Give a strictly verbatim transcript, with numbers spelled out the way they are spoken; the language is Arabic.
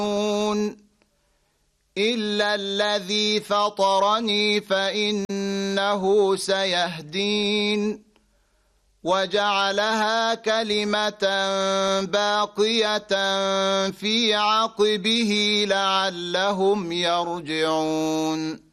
إلا الذي فطرني فإنه سيهدين وجعلها كلمة باقية في عقبه لعلهم يرجعون